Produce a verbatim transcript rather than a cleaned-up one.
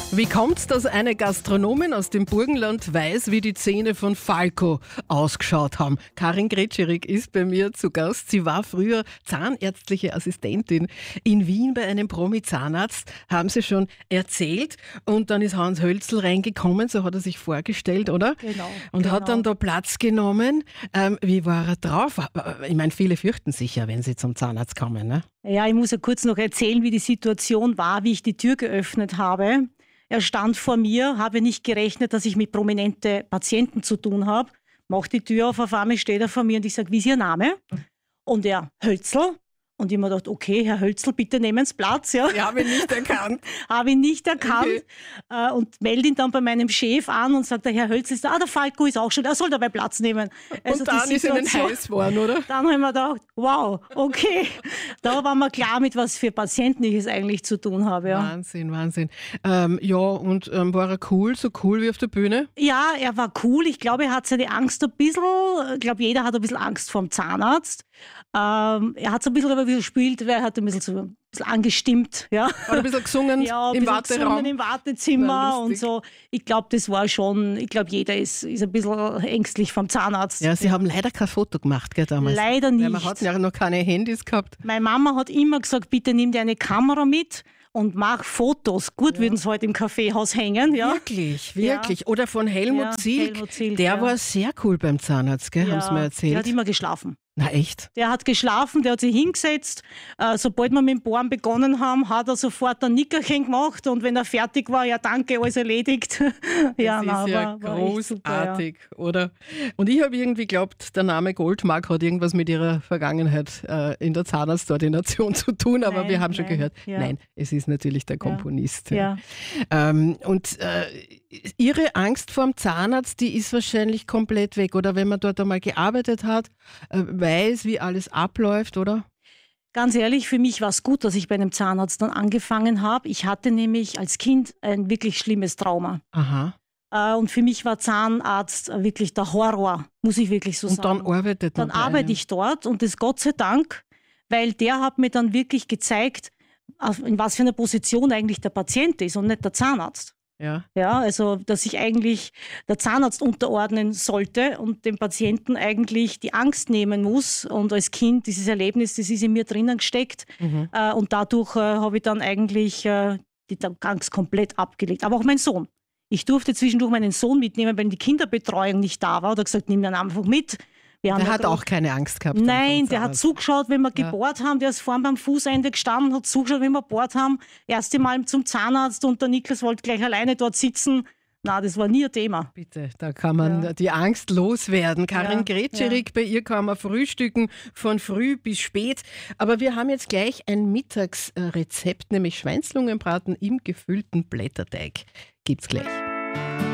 Wie kommt's, dass eine Gastronomin aus dem Burgenland weiß, wie die Zähne von Falco ausgeschaut haben? Karin Gretscherig ist bei mir zu Gast. Sie war früher zahnärztliche Assistentin in Wien bei einem Promi-Zahnarzt, haben Sie schon erzählt. Und dann ist Hans Hölzl reingekommen, so hat er sich vorgestellt, oder? Genau. Und genau. hat dann da Platz genommen. Ähm, wie war er drauf? Ich meine, viele fürchten sich ja, wenn sie zum Zahnarzt kommen, ne? Ja, ich muss ja kurz noch erzählen, wie die Situation war, wie ich die Tür geöffnet habe. Er stand vor mir, habe nicht gerechnet, dass ich mit prominenten Patienten zu tun habe. Mach die Tür auf, auf einmal steht er vor mir und ich sage, wie ist Ihr Name? Und er, Hölzl. Und ich mir gedacht, okay, Herr Hölzl, bitte nehmen Sie Platz. Ja. Ich habe ihn nicht erkannt. habe ihn nicht erkannt Okay. äh, und melde ihn dann bei meinem Chef an und sagt, der Herr Hölzl ist da, ah, der Falco ist auch schon, er soll dabei Platz nehmen. Also Und dann die ist Ihnen Situation- heiß geworden, oder? Dann habe ich mir gedacht, wow, okay. Da war mir klar, mit was für Patienten ich es eigentlich zu tun habe. Ja, Wahnsinn, Wahnsinn. Ähm, ja, und ähm, war er cool, so cool wie auf der Bühne? ja er war cool. Ich glaube, er hat seine Angst ein bisschen, ich glaube, jeder hat ein bisschen Angst vor dem Zahnarzt. Ähm, er hat so ein bisschen darüber gespielt, weil er hat ein bisschen, so, ein bisschen angestimmt. Ja. Hat ein bisschen gesungen Ja, ein im bisschen Warteraum? gesungen im Wartezimmer Na, und lustig. so. Ich glaube, das war schon, ich glaube, jeder ist, ist ein bisschen ängstlich vom Zahnarzt. Ja, Sie haben leider kein Foto gemacht, gell, damals. Leider Weil nicht. wir hatten ja noch keine Handys gehabt. Meine Mama hat immer gesagt, bitte nimm dir eine Kamera mit und mach Fotos. Gut würden sie heute im Kaffeehaus hängen. Ja. Wirklich, Ja. wirklich. Oder von Helmut Ja, Zilk. Helmut Zilk, Der ja. war sehr cool beim Zahnarzt, gell, haben Sie mir Der erzählt. hat immer geschlafen. Na echt? Der hat geschlafen, der hat sich hingesetzt. Äh, sobald wir mit dem Bohren begonnen haben, hat er sofort ein Nickerchen gemacht. Und wenn er fertig war, ja danke, alles erledigt. ja, Das nein, ist ja war, war echt super, ja. großartig, oder? Und ich habe irgendwie geglaubt, der Name Goldmark hat irgendwas mit ihrer Vergangenheit äh, in der Zahnarztordination zu tun, aber Nein, wir haben schon nein, gehört, ja. nein, es ist natürlich der Komponist. Ja. Ähm, und äh, Ihre Angst vor dem Zahnarzt, die ist wahrscheinlich komplett weg, oder wenn man dort einmal gearbeitet hat, äh, weiß, wie alles abläuft, oder? Ganz ehrlich, für mich war es gut, dass ich bei einem Zahnarzt dann angefangen habe. Ich hatte nämlich als Kind ein wirklich schlimmes Trauma. Aha. Äh, und für mich war Zahnarzt äh, wirklich der Horror, muss ich wirklich so Und sagen. dann arbeitet man Dann bei arbeite einem. ich dort und das Gott sei Dank, weil der hat mir dann wirklich gezeigt, auf- in was für einer Position eigentlich der Patient ist und nicht der Zahnarzt. Ja. Ja, also dass ich eigentlich der Zahnarzt unterordnen sollte und dem Patienten eigentlich die Angst nehmen muss. Und als Kind dieses Erlebnis, das ist in mir drinnen gesteckt. Mhm. Äh, und dadurch äh, habe ich dann eigentlich äh, die Angst komplett abgelegt. Aber auch mein Sohn. Ich durfte zwischendurch meinen Sohn mitnehmen, wenn die Kinderbetreuung nicht da war. Oder gesagt, nimm den einfach mit. Wir haben Der ja hat grad- auch keine Angst gehabt. dann Nein, vom der hat Zahnarzt. zugeschaut, wenn wir Ja. gebohrt haben. Der ist vorne beim Fußende gestanden, hat zugeschaut, wenn wir gebohrt haben. Erste Mal zum Zahnarzt und der Niklas wollte gleich alleine dort sitzen. Na, das war nie ein Thema. Bitte, da kann man Ja. die Angst loswerden. Karin Ja, Gretscherig, bei ihr kann man frühstücken von früh bis spät. Aber wir haben jetzt gleich ein Mittagsrezept, nämlich Schweinslungenbraten im gefüllten Blätterteig. Gibt's gleich.